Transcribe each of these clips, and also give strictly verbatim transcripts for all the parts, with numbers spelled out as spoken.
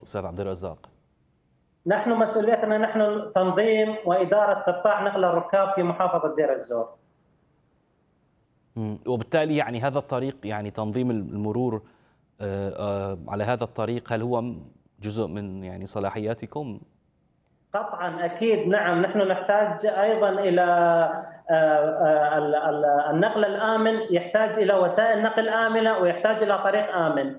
أستاذ عبد الرزاق. نحن مسؤوليتنا نحن تنظيم وإدارة قطاع نقل الركاب في محافظة دير الزور. مم. وبالتالي يعني هذا الطريق، يعني تنظيم المرور آه، آه، على هذا الطريق، هل هو جزء من يعني صلاحياتكم؟ قطعا أكيد نعم، نحن نحتاج أيضا إلى آه، آه، ال- ال- النقل الآمن، يحتاج إلى وسائل نقل آمنة ويحتاج إلى طريق آمن.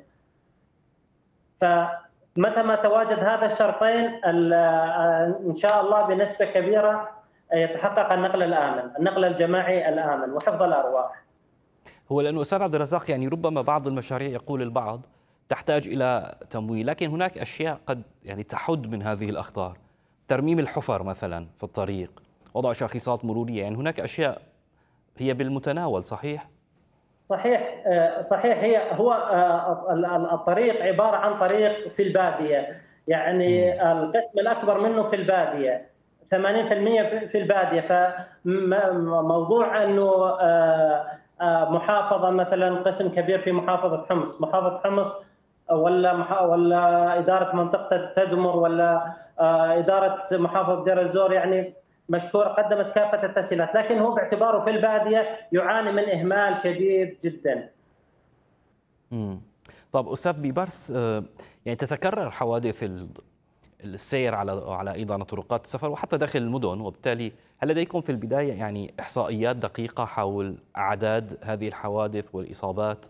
فمتى ما تواجد هذا الشرطين ال- آه، إن شاء الله بنسبة كبيرة يتحقق النقل الآمن، النقل الجماعي الآمن وحفظ الأرواح. هو لأنه أستاذ عبد الرزاق، يعني ربما بعض المشاريع يقول البعض تحتاج إلى تمويل، لكن هناك أشياء قد يعني تحد من هذه الأخطار. ترميم الحفر مثلا في الطريق، وضع شاخصات مرورية، يعني هناك أشياء هي بالمتناول، صحيح؟ صحيح آه، صحيح هي هو آه، ال- ال- الطريق عبارة عن طريق في البادية، يعني مم. القسم الأكبر منه في البادية، ثمانين بالمئة في في البادية. فموضوع أنه آه، آه، محافظة مثلا قسم كبير في محافظة حمص، محافظة حمص ولا مح- ولا إدارة منطقة تدمر ولا آه، إدارة محافظة دير الزور، يعني مشكورة قدمت كافة التسهيلات، لكن هو باعتباره في البادية يعاني من إهمال شديد جدا. مم. طب أستاذ بيبرس، آه، يعني تتكرر حوادث ال- السير على على ايضا طرقات السفر وحتى داخل المدن، وبالتالي هل لديكم في البدايه يعني احصائيات دقيقه حول اعداد هذه الحوادث والاصابات؟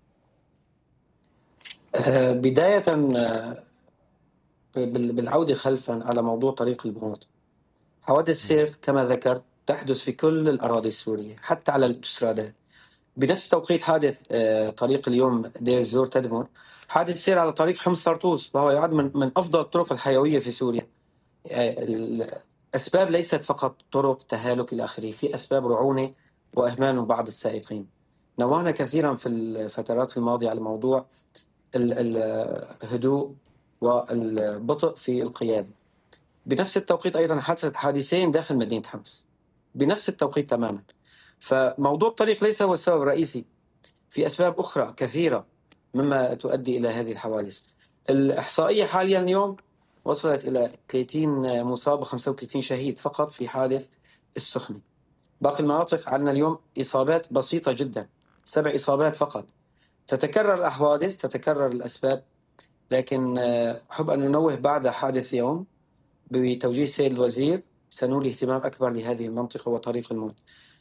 آه، بداية آه، بال- بالعودة خلفا على موضوع طريق البنوط. حوادث السير كما ذكرت تحدث في كل الأراضي السورية حتى على الأوتوسترادات. بنفس توقيت حادث آه، طريق اليوم دير الزور تدمر، حادث سير على طريق حمص طرطوس، وهو يعد من من أفضل الطرق الحيوية في سوريا. آه، الأسباب ليست فقط طرق تهالك إلى آخره، في أسباب رعونة وإهمال من بعض السائقين. نوهنا كثيرا في الفترات الماضية على موضوع ال- الهدوء والبطء في القيادة. بنفس التوقيت أيضا حدثت حادثين داخل مدينة حمص بنفس التوقيت تماما. فموضوع الطريق ليس هو السبب الرئيسي، في أسباب أخرى كثيرة مما تؤدي إلى هذه الحوادث. الإحصائية حاليا اليوم وصلت إلى ثلاثين مصاب و خمسة وثلاثين شهيد فقط في حادث السخنة. باقي المناطق عندنا اليوم إصابات بسيطة جدا، سبع إصابات فقط. تتكرر الأحوادث، تتكرر الأسباب، لكن أحب أن ننوه بعد حادث يوم بتوجيه السيد الوزير سنولي اهتمام أكبر لهذه المنطقة وطريق الموت.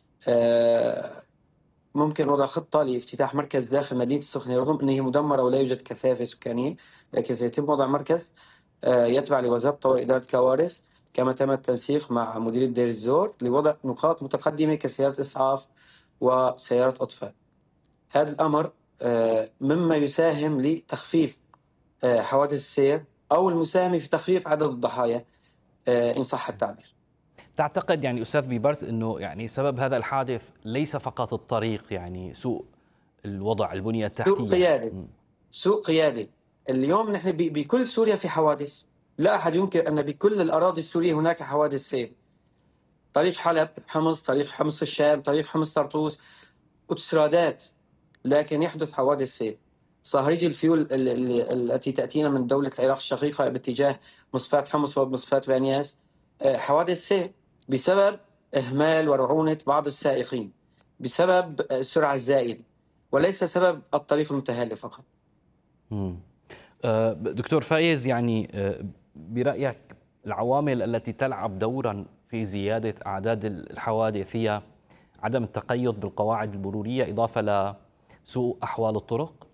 ممكن وضع خطة لافتتاح مركز داخل مدينة السخنة، رغم أنها مدمرة ولا يوجد كثافة سكانية، لكن سيتم وضع مركز يتبع لوزارة طوارئ إدارة كوارث، كما تم التنسيق مع مديرية دير الزور لوضع نقاط متقدمة كسيارة إسعاف وسيارة أطفاء. هذا الأمر مما يساهم لتخفيف حوادث السير أو المساهمة في تخفيف عدد الضحايا إن صح التعبير. تعتقد يعني أستاذ بيبرس أنه يعني سبب هذا الحادث ليس فقط الطريق، يعني سوء الوضع، البنية التحتية؟ سوء قيادة. سوء قيادة. اليوم نحن بكل سوريا في حوادث، لا أحد ينكر أن بكل الأراضي السورية هناك حوادث سير. طريق حلب حمص، طريق حمص الشام، طريق حمص طرطوس، أوتوسترادات، لكن يحدث حوادث سير. صهريج الفيول التي تأتينا من دولة العراق الشقيقة باتجاه مصفاة حمص ومصفاة بانياس، حوادث سير بسبب إهمال ورعونة بعض السائقين، بسبب السرعة الزائدة، وليس سبب الطريق المتهالك فقط. مم. دكتور فايز، يعني برأيك العوامل التي تلعب دورا في زيادة أعداد الحوادث هي عدم التقيد بالقواعد المرورية إضافة لسوء أحوال الطرق؟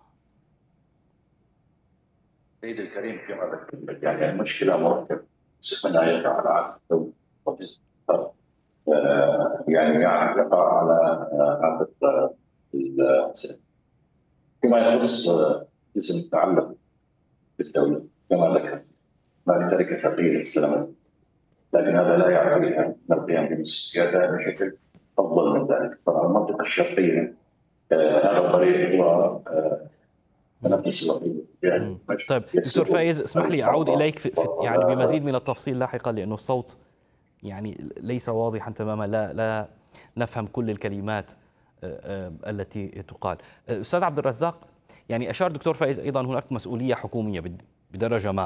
سيدي الكريم، كما ذكرت يعني المشكلة مركبة، سخنها يقع على عدد الدولة يعني يقع على عدد السنة. فيما يخص جزء متعلق بالدولة كما ذكرت هناك تركة تقييد السلامة، لكن هذا لا يعني أن القيام بالسيادة بشكل أفضل من ذلك. طبعا المنطقة الشرقية هذا الطريق هو تنفس يعني. طيب دكتور فايز، اسمح لي أعود إليك في في يعني بمزيد من التفصيل لاحقا، لأنه الصوت يعني ليس واضحا تماما، لا لا نفهم كل الكلمات التي تقال. أستاذ عبد الرزاق، يعني أشار دكتور فايز أيضا هناك مسؤولية حكومية بدرجة ما.